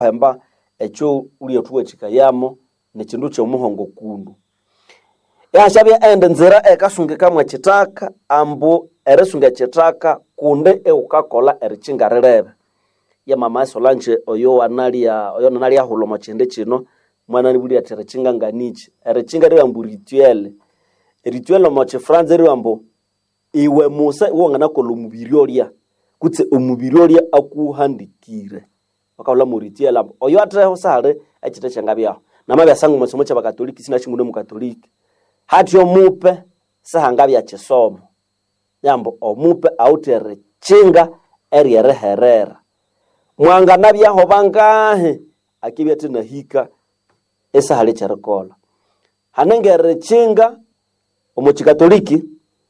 hemba echo uli tuwe chikayamo ni chindu cha muhongo kundu ya shabya ende nzira ekasungika mwa chitaka ambu eresunga chitaka kunde eukakola erichingarerebe ya mama Solange oyo analia hulomo chende chino mwana nibuli aterechinga nganichi erichingarira ambu rituel mo chifranze riambo iwe musa uongana kolumubiri olia kutse umubiri olia akuhandikire wakaula muritiel ambo oyo atreho sare echite changabya namabe sangu masomo cha bakatoliki sina chimune mu katoliki hati omupe sahangabya chisomo yambo omupe autere chinga eriereherera mwanga nabyaho bangahe akibya tena hika esa hali charikola hanengere chinga omuchikatoliki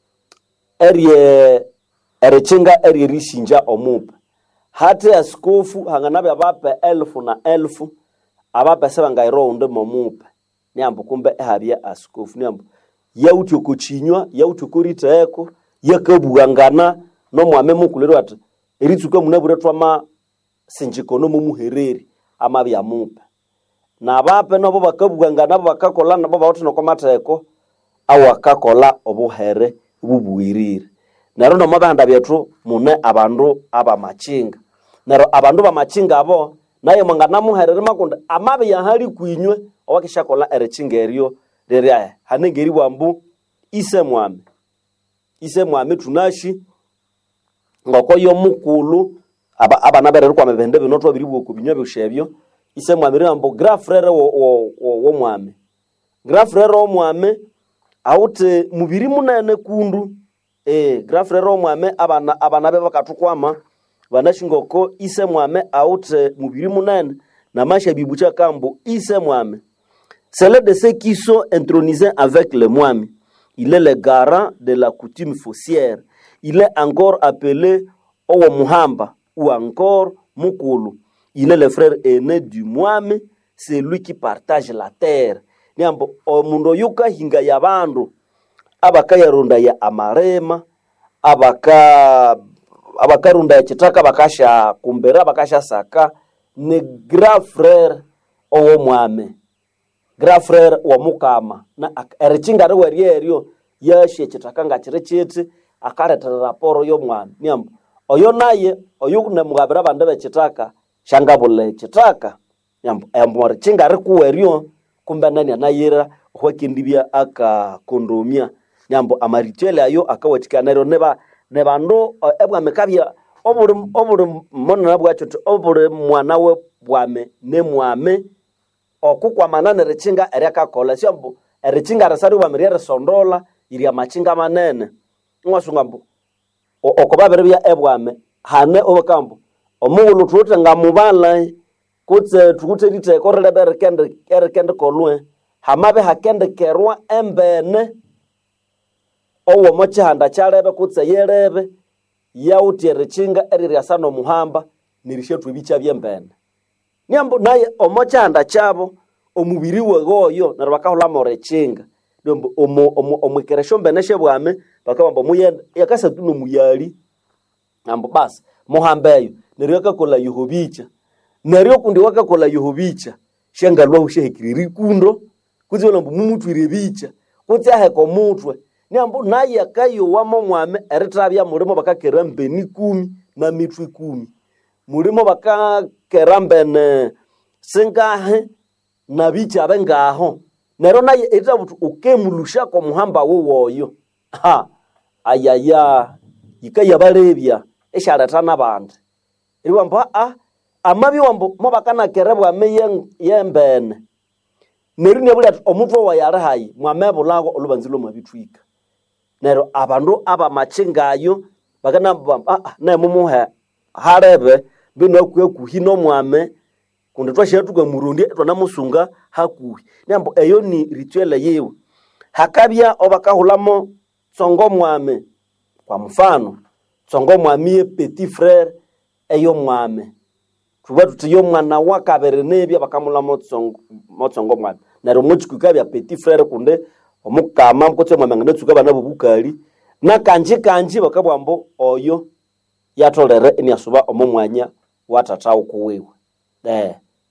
erechinga rishinja omupe hati askofu hanganabe abape 1000 abape sebangairo unde momupe nyambo kumbe ehabya askofu nyambo yauti okuchinywa yauti okuriteeko yakabugangana no mwame mukulero ati eritsuka munabure twama sinjikono mumuhereri amabya mupe na bape nobo bakabugangana bakakola nabo bawuthi nokomateko awakakola obuhere bubuwirire nero no mabanda byethu mune abandu abamachinga nero abandu bamachinga abo naye mangana muherere makonde amabe yahali kwinywe owakishakola erechingerio reria hanengeri bwambu ise mwami tunashi ngoko yo mukulu abana berere kwa mebende binotwa biri bwo kubinywa byoshebyo ise mwami rambo grand frère wo mwami grand frère wo mwami aute mubiri munene kundu grand frère wo mwami abana be bakatukwama banashingoko ise mwami aute mubiri munene na masha bibucha kambo ise mwami. C'est l'un de ceux qui sont intronisés avec le Mwami. Il est le garant de la coutume fossière. Il est encore appelé Owo Muhamba ou encore Mukulu. Il est le frère aîné du Mwami. C'est lui qui partage la terre. Niambo omundo yuka hinga ya bandu. Abaka ya runda ya amarema. Abaka runda ya chitaka bakasha kumbera bakasha saka. Ne grand frère Owo Mwami. Grand frère wa mukama na erichinga rwerierio yashe chitakanga chirechiti akaretera raporo yo mwami nyambo oyo naye oyo ne mugabira bande bechitaka shangabule chitaka nyambo embo chinga rikuwerio kumbe nani anayira hwekindibya aka kondomia nyambo amaritele ayo akawachikanero ne bandu ebwa mekabya oburi mona nabwa choto oburi mwana we bwame ne mwame okukwa manane rechinga ereka kola siambo rechinga rasari wa miriere sondola iria machinga manene ngwasungambo okobabere bya ebwame hane obakambo omugulu tuute ngamubala kutse tukuterite korelebere kende kolwe hamabe hakende kerwa embene owo mochihanda charebe kutse yerebe yauti rechinga eriria sano muhamba nirishetu ibicha byembene niambo naye omochanda chabo omubiri wegoyo narabakahola morechinga ndombo omwekeresho mbeneshe bwame bakabamba muyenda yakasa tuno muyali ambo bas mohambeyo neryoka kola yuhobicha neryo kundi wakakola yuhobicha shengalwa ushehekiriri kundo kuziona mbu mumutwire bicha kutyahe ko mutwe niambo naye akayo wamo mwame eritrabya mulimo bakakera mbeni 10 na mitwe 10 mulimo bakakerambene singahe nabicha bengaho nero naye etabutu ukemulusha ko muhamba woyo ha ayaya ikaya barebya esharatana bande riwamba amabi wambo mobakana kerebwa meyen yembene nero nebuli omutwe wa yara hayi mwamebulago olubanzilo mabitwika nero abandu abamachingayo bakana na mumuhe harebe bino kuhino mwame kundi twashetu kwa murundi twana musunga hakuhi nyambo eyo ni rituele yewe hakabya obakahulamo tsongo mwame kwa mfano tsongo mwamie petit frère eyo mwame tuba tutiyo mwana wakabere nebya bakamulamo tsongo mwame naro muchikukabya petit frère kunde omukama mkotse mwame ngatsuka bana bubukali na kanji bakabwambo oyo yatolere eniasuba omumwanya watata ukuwewe